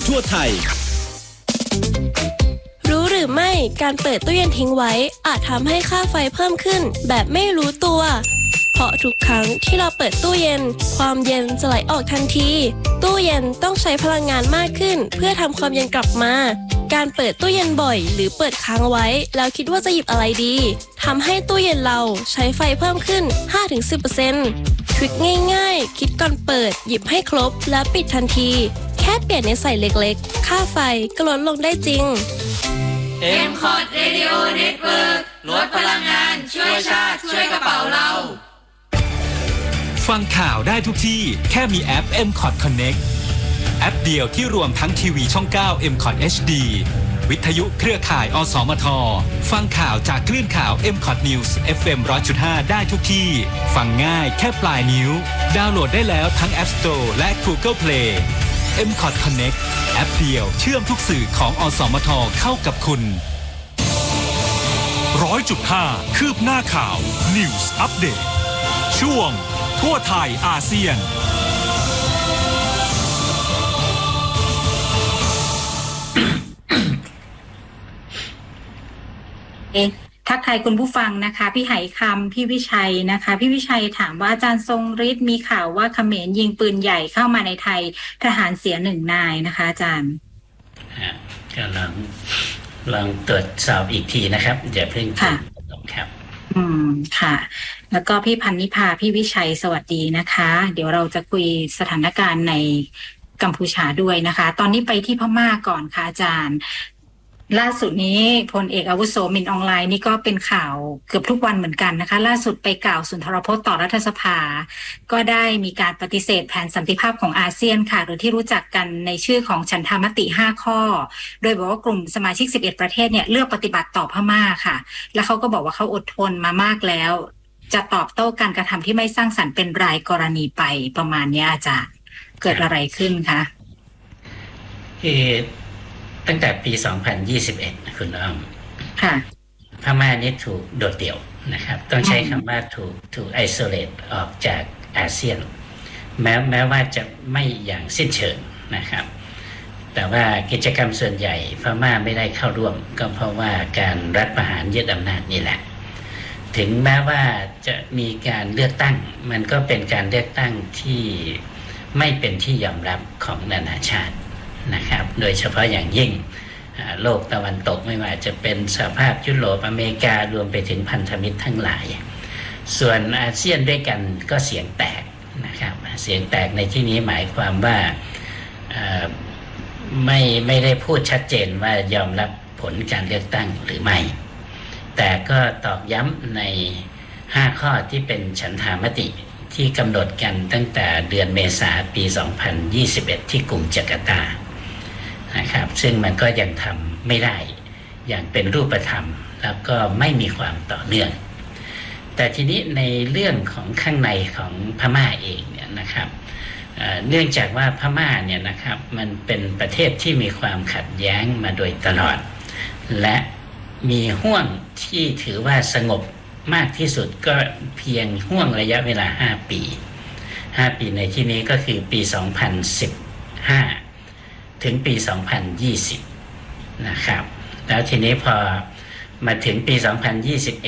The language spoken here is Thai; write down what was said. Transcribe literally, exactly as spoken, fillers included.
ทั่วไทยรู้หรือไม่การเปิดตู้เย็นทิ้งไว้อาจทำให้ค่าไฟเพิ่มขึ้นแบบไม่รู้ตัวเพราะทุกครั้งที่เราเปิดตู้เย็นความเย็นจะไหลออกทันทีตู้เย็นต้องใช้พลังงานมากขึ้นเพื่อทำความเย็นกลับมาการเปิดตู้เย็นบ่อยหรือเปิดค้างไว้แล้วคิดว่าจะหยิบอะไรดีทำให้ตู้เย็นเราใช้ไฟเพิ่มขึ้น ห้าถึงสิบเปอร์เซ็นต์ ทริคง่ายๆคิดก่อนเปิดหยิบให้ครบและปิดทันทีแค่เปลี่ยนนิสัยเล็กๆค่าไฟก็ลดลงได้จริงเอ็ม คอท Radio Network ลดพลังงานช่วยชาติช่วยกระเป๋าเราฟังข่าวได้ทุกที่แค่มีแอป เอ็ม คอท Connect แอปเดียวที่รวมทั้งทีวีช่อง เก้า เอ็ม คอท เอช ดี วิทยุเครือข่าย อสมท ฟังข่าวจากคลื่นข่าว เอ็ม คอท News เอฟ เอ็ม หนึ่งร้อยจุดห้า ได้ทุกที่ฟังง่ายแค่ปลายนิ้วดาวน์โหลดได้แล้วทั้ง App Store และ Google Play เอ็ม คอท Connect แอปเดียวเชื่อมทุกสื่อของอสมทเข้ากับคุณร้อยจุดห้าคืบหน้าข่าว News Update ช่วงทั่วไทยอาเซียนเอ๊ะทักทายคุณผู้ฟังนะคะพี่ไหคำพี่วิชัยนะคะพี่วิชัยถามว่าอาจารย์ทรงฤทธิ์มีข่าวว่าเขมรยิงปืนใหญ่เข้ามาในไทยทหารเสียหนึ่งนายนะคะอาจารย์กำลังลองตรวจสอบอีกทีนะครับอย่าเพิ่งค่ะครับอืมค่ะแล้วก็พี่พันนิพาพี่วิชัยสวัสดีนะคะเดี๋ยวเราจะคุยสถานการณ์ในกัมพูชาด้วยนะคะตอนนี้ไปที่พม่าก่อนค่ะอาจารย์ล่าสุดนี้พลเอกอาวุโสมินออนไลน์นี่ก็เป็นข่าวเกือบทุกวันเหมือนกันนะคะล่าสุดไปกล่าวสุนทรพจน์ต่อรัฐสภาก็ได้มีการปฏิเสธแผนสันติภาพของอาเซียนค่ะหรือที่รู้จักกันในชื่อของฉันทามติห้าข้อโดยบอกว่ากลุ่มสมาชิกสิบเอ็ดประเทศเนี่ยเลือกปฏิบัติต่อพม่าค่ะแล้วเขาก็บอกว่าเขาอดทนมามากแล้วจะตอบโต้การกระทำที่ไม่สร้างสรรค์เป็นรายกรณีไปประมาณนี้อาจารย์เกิดอะไรขึ้นคะเอตั้งแต่ปีสองพันยี่สิบเอ็ดคุณอ้อมค่ะพม่านี่ถูกโดดเดี่ยวนะครับต้องใช้คำว่าถูกถูกไอโซเลตออกจากอาเซียนแม้แม้ว่าจะไม่อย่างสิ้นเชิงนะครับแต่ว่ากิจกรรมส่วนใหญ่พม่าไม่ได้เข้าร่วมก็เพราะว่าการรัฐประหารยึดอำนาจนี่แหละถึงแม้ว่าจะมีการเลือกตั้งมันก็เป็นการเลือกตั้งที่ไม่เป็นที่ยอมรับของนานาชาตินะครับโดยเฉพาะอย่างยิ่งโลกตะวันตกไม่ว่าจะเป็นสหภาพยุโรปอเมริการวมไปถึงพันธมิตรทั้งหลายส่วนอาเซียนด้วยกันก็เสียงแตกนะครับเสียงแตกในที่นี้หมายความว่าไม่ไม่ได้พูดชัดเจนว่ายอมรับผลการเลือกตั้งหรือไม่แต่ก็ตอกย้ำในห้าข้อที่เป็นฉันทามติที่กำหนดกันตั้งแต่เดือนเมษายนปีสองพันยี่สิบเอ็ดที่กรุงจาการ์ตานะครับซึ่งมันก็ยังทำไม่ได้อย่างเป็นรูปธรรมแล้วก็ไม่มีความต่อเนื่องแต่ทีนี้ในเรื่องของข้างในของพม่าเองเนี่ยนะครับเนื่องจากว่าพม่าเนี่ยนะครับมันเป็นประเทศที่มีความขัดแย้งมาโดยตลอดและมีห่วงที่ถือว่าสงบมากที่สุดก็เพียงห่วงระยะเวลาห้าปีห้าปีในที่นี้ก็คือปีสองพันสิบห้าถึงปีสองพันยี่สิบนะครับแล้วทีนี้พอมาถึงปีสองพันยี่สิบ